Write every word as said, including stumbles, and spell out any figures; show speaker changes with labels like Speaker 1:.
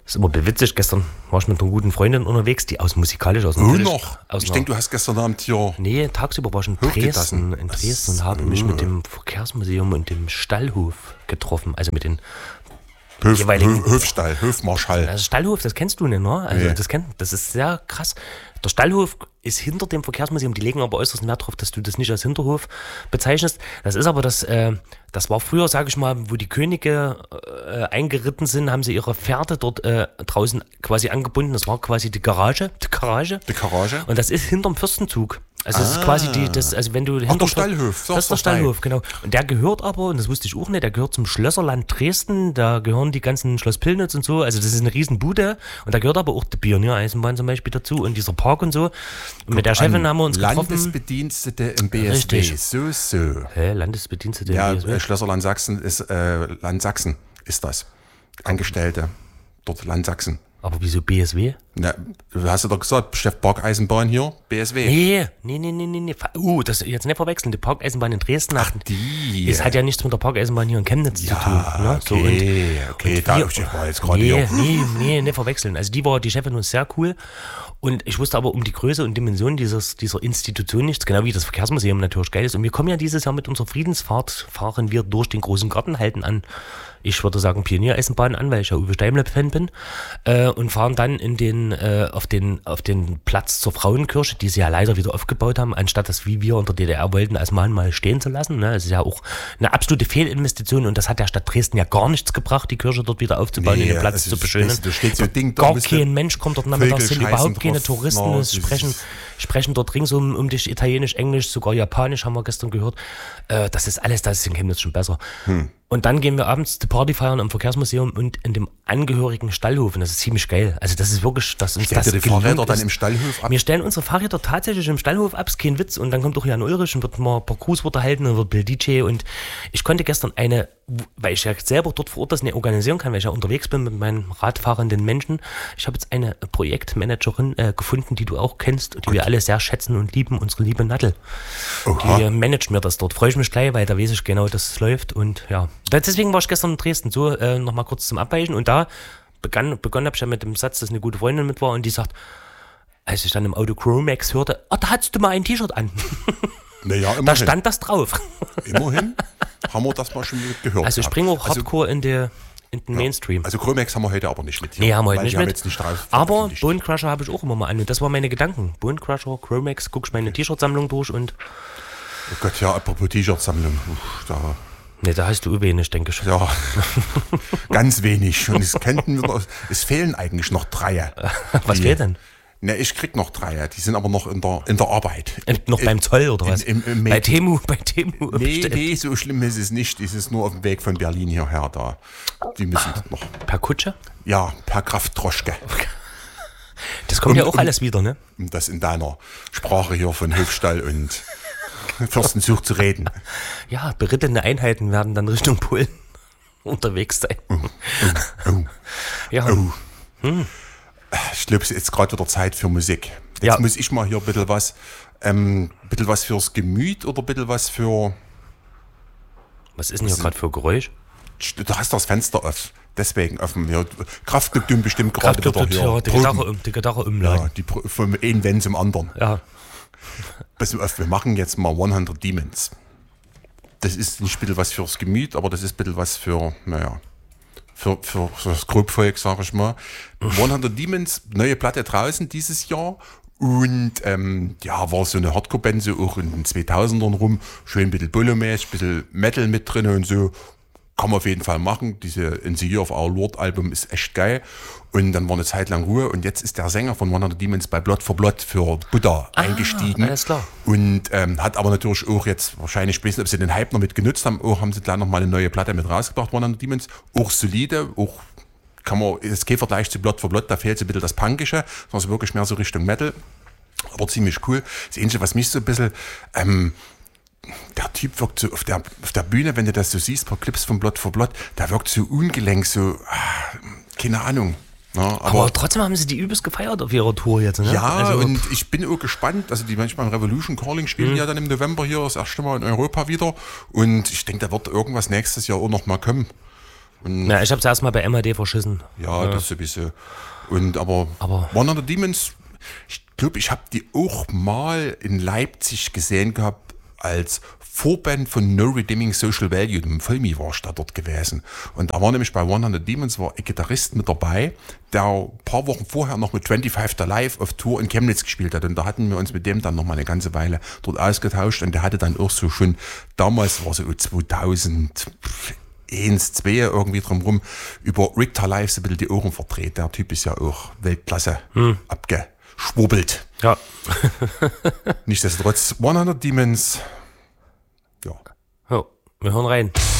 Speaker 1: Das ist immer witzig. Gestern war ich mit einer guten Freundin unterwegs, die aus musikalisch aus
Speaker 2: Oh,
Speaker 1: natürlich,
Speaker 2: noch?
Speaker 1: Aus
Speaker 2: Ich denke, du hast gestern Abend hier...
Speaker 1: Nee, tagsüber war ich in Dresden, in Dresden und habe mich mit dem Verkehrsmuseum und dem Stallhof getroffen. Also mit den
Speaker 2: Höf,
Speaker 1: jeweiligen...
Speaker 2: Höf, Höfstall, Höfmarschall.
Speaker 1: Also Stallhof, das kennst du nicht, ne? Also
Speaker 2: Nee.
Speaker 1: das, kennt, das ist sehr krass. Der Stallhof ist hinter dem Verkehrsmuseum, die legen aber äußersten Wert darauf, dass du das nicht als Hinterhof bezeichnest. Das ist aber das, äh, das war früher, sage ich mal, wo die Könige äh, eingeritten sind, haben sie ihre Pferde dort äh, draußen quasi angebunden. Das war quasi die Garage, die Garage.
Speaker 2: Die Garage?
Speaker 1: Und das ist hinterm Fürstenzug. Also das ist quasi die, das, also wenn du
Speaker 2: Ach,
Speaker 1: hinterm
Speaker 2: der Stallhof.
Speaker 1: Das ist der Stallhof, genau. Und der gehört aber, und das wusste ich auch nicht, der gehört zum Schlösserland Dresden, da gehören die ganzen Schloss Pillnitz und so, also das ist eine Riesenbude und da gehört aber auch die Pioniereisenbahn zum Beispiel dazu und dieser Park und so. Und mit der Chefin haben wir uns getroffen.
Speaker 2: Landesbedienstete im B S W.
Speaker 1: Richtig.
Speaker 2: So, so.
Speaker 1: Hä, Landesbedienstete im
Speaker 2: Ja,
Speaker 1: B S W?
Speaker 2: äh, Schlösserland Sachsen ist, äh, Land Sachsen ist das. Angestellte. Dort Land Sachsen.
Speaker 1: Aber wieso B S W?
Speaker 2: Na, du hast ja doch gesagt, Chef Parkeisenbahn hier, B S W.
Speaker 1: Nee, nee, nee, nee, nee, nee. Uh, das jetzt nicht verwechseln. Die Parkeisenbahn in Dresden
Speaker 2: Ach,
Speaker 1: hat,
Speaker 2: die.
Speaker 1: es hat ja nichts mit der Parkeisenbahn hier in Chemnitz zu tun. Ne? So, und,
Speaker 2: okay, okay,
Speaker 1: und
Speaker 2: da
Speaker 1: wir-
Speaker 2: ich war jetzt gerade
Speaker 1: nee,
Speaker 2: hier.
Speaker 1: nee, nee, nicht verwechseln. Also die war, die Chefin ist sehr cool. Und ich wusste aber um die Größe und Dimension dieses, dieser Institution nichts, genau wie das Verkehrsmuseum natürlich geil ist. Und wir kommen ja dieses Jahr mit unserer Friedensfahrt, fahren wir durch den großen Garten, halten an, ich würde sagen Pioniereisenbahn an, weil ich ja Uwe Steimle-Fan bin, äh, und fahren dann in den, äh, auf den, auf den Platz zur Frauenkirche, die sie ja leider wieder aufgebaut haben, anstatt das, wie wir unter D D R wollten, als Mahnmal stehen zu lassen. Ne? Das ist ja auch eine absolute Fehlinvestition und das hat der Stadt Dresden ja gar nichts gebracht, die Kirche dort wieder aufzubauen
Speaker 2: Nee,
Speaker 1: und den Platz
Speaker 2: also
Speaker 1: zu
Speaker 2: es-
Speaker 1: beschönen.
Speaker 2: es- da steht so ein Ding, da
Speaker 1: gar
Speaker 2: müsste
Speaker 1: kein Mensch kommt dort nachmittags hin,
Speaker 2: Vögel
Speaker 1: überhaupt
Speaker 2: scheißen
Speaker 1: keine
Speaker 2: drauf.
Speaker 1: Touristen,
Speaker 2: No,
Speaker 1: es
Speaker 2: das
Speaker 1: sprechen,
Speaker 2: ist-
Speaker 1: sprechen dort ringsum um dich Italienisch, Englisch, sogar Japanisch, haben wir gestern gehört. Äh, das ist alles, das ist in Chemnitz schon besser.
Speaker 2: Hm.
Speaker 1: Und dann gehen wir abends die Party feiern im Verkehrsmuseum und in dem angehörigen Stallhof. Und das ist ziemlich geil. Also das ist wirklich, das uns
Speaker 2: Stellt
Speaker 1: das
Speaker 2: ihr die
Speaker 1: gelungen
Speaker 2: Fahrräder dann
Speaker 1: ist.
Speaker 2: im Stallhof ab?
Speaker 1: Wir stellen unsere Fahrräder tatsächlich im Stallhof ab, ist kein Witz. Und dann kommt auch Jan Ulrich und wird mal ein paar Grußworte halten und wird Bill D J. Und ich konnte gestern eine, weil ich ja selber dort vor Ort das nicht organisieren kann, weil ich ja unterwegs bin mit meinen radfahrenden Menschen. Ich habe jetzt eine Projektmanagerin äh, gefunden, die du auch kennst, die wir alle sehr schätzen und lieben, unsere liebe Nadel.
Speaker 2: Oha.
Speaker 1: Die managt mir das dort. Freue ich mich gleich, weil da weiß ich genau, dass es läuft. Und ja, deswegen war ich gestern in Dresden. So, äh, nochmal kurz zum Abweichen. Und da begann, begonnen habe ich ja mit dem Satz, dass eine gute Freundin mit war und die sagt, als ich dann im Auto Chromax hörte, ah, da hattest du mal ein T-Shirt an.
Speaker 2: Naja, immerhin.
Speaker 1: Da stand das drauf.
Speaker 2: Immerhin haben wir das mal schon mit gehört.
Speaker 1: Also ich
Speaker 2: gehabt.
Speaker 1: bringe auch
Speaker 2: Also-
Speaker 1: Hardcore in, der, in den Mainstream.
Speaker 2: Also Chromex haben wir heute aber nicht mit hier.
Speaker 1: Nee, haben wir heute
Speaker 2: weil
Speaker 1: nicht
Speaker 2: die haben
Speaker 1: mit.
Speaker 2: jetzt nicht drauf
Speaker 1: Aber
Speaker 2: veröffentlicht.
Speaker 1: Bone Crusher habe ich auch immer mal an. Und das waren meine Gedanken. Bone Crusher, Chromax, guck ich meine T-Shirt-Sammlung durch und
Speaker 2: Oh Gott, ja, apropos T-Shirt-Sammlung. Uff, Da,
Speaker 1: ne, da hast du wenig, denke ich.
Speaker 2: ja, ganz wenig. Und es könnten wir, es fehlen eigentlich noch drei.
Speaker 1: Was
Speaker 2: Die-
Speaker 1: fehlt denn?
Speaker 2: Ne, ich krieg noch drei. Die sind aber noch in der, in der Arbeit.
Speaker 1: Äh, noch beim Zoll oder was?
Speaker 2: im- im
Speaker 1: bei
Speaker 2: Made-
Speaker 1: Temu, bei Temu.
Speaker 2: Nee,
Speaker 1: bestellt.
Speaker 2: nee, so schlimm ist es nicht. Es ist nur auf dem Weg von Berlin hierher da. Die müssen noch,
Speaker 1: Per Kutsche?
Speaker 2: ja, per Kraftdroschke.
Speaker 1: Das kommt ja
Speaker 2: Und-
Speaker 1: auch alles wieder, ne?
Speaker 2: Um das in deiner Sprache hier von Höfstall und Fürstenzug zu reden.
Speaker 1: Ja, berittene Einheiten werden dann Richtung Polen unterwegs sein.
Speaker 2: Oh,
Speaker 1: Ja,
Speaker 2: oh. Ich glaube, es ist jetzt gerade wieder Zeit für Musik. Jetzt
Speaker 1: Ja.
Speaker 2: muss ich mal hier ein bisschen was, ähm, ein bisschen was fürs Gemüt oder ein bisschen was für.
Speaker 1: was ist denn hier gerade für Geräusch?
Speaker 2: Du hast das Fenster auf. Deswegen offen. Ja, Kraftclub tun bestimmt gerade
Speaker 1: Kraftclub
Speaker 2: wieder
Speaker 1: tut
Speaker 2: hier.
Speaker 1: ja die
Speaker 2: Proben.
Speaker 1: Gitarre, um- die Gitarre
Speaker 2: Ja,
Speaker 1: umladen.
Speaker 2: die Pro- vom einen Wenn zum anderen.
Speaker 1: Ja.
Speaker 2: Pass auf, wir machen jetzt mal hundert Demons. Das ist nicht ein bisschen was fürs Gemüt, aber das ist ein bisschen was für, naja, für, für, für das Grobvolk, sag ich mal. hundert Demons, neue Platte draußen dieses Jahr. Und ähm, ja, war so eine Hardcore-Band, so auch in den zweitausendern rum. Schön ein bisschen Bullo-mäßig, ein bisschen Metal mit drin und so. Kann man auf jeden Fall machen. Diese In the Year of Our Lord Album ist echt geil. Und dann war eine Zeit lang Ruhe. Und jetzt ist der Sänger von hundert Demons bei Blood for Blood für Buddha eingestiegen.
Speaker 1: alles klar.
Speaker 2: Und ähm, hat aber natürlich auch jetzt wahrscheinlich, ich weiß nicht, ob sie den Hype noch mit genutzt haben, auch haben sie gleich noch mal eine neue Platte mit rausgebracht, hundert Demons. Auch solide, auch kann man, ist kein Vergleich zu Blood for Blood, da fehlt so ein bisschen das Punkische, sondern so wirklich mehr so Richtung Metal. Aber ziemlich cool. Das Einzige, was mich so ein bisschen, ähm, der Typ wirkt so auf der, auf der Bühne, wenn du das so siehst, paar Clips von Blood for Blood, der wirkt so ungelenk, so, ah, keine Ahnung. Ja, aber,
Speaker 1: Aber trotzdem haben sie die übelst gefeiert auf ihrer Tour jetzt, ne?
Speaker 2: ja,
Speaker 1: also,
Speaker 2: und ich bin auch gespannt, also die manchmal Revolution Calling spielen ja dann im November hier das erste Mal in Europa wieder und ich denke, da wird irgendwas nächstes Jahr auch noch mal kommen. Und
Speaker 1: Na, ich habe es erstmal bei M H D verschissen.
Speaker 2: ja, ja, das sowieso. Und aber,
Speaker 1: Aber
Speaker 2: hundert Demons, ich glaube, ich habe die auch mal in Leipzig gesehen gehabt als Vorband von No Redeeming Social Value, dem Filmi war ich da dort gewesen. Und da war nämlich bei hundert Demons war ein Gitarrist mit dabei, der ein paar Wochen vorher noch mit fünfundzwanzig Alive auf Tour in Chemnitz gespielt hat. Und da hatten wir uns mit dem dann noch mal eine ganze Weile dort ausgetauscht. Und der hatte dann auch so schon, damals war so zweitausend eins, zwei irgendwie drumherum, über Rick Alive so ein bisschen die Ohren verdreht. Der Typ ist ja auch Weltklasse hm. abgeschwurbelt.
Speaker 1: ja.
Speaker 2: Nichtsdestotrotz, hundert Demons, ja.
Speaker 1: Oh, wir hören rein.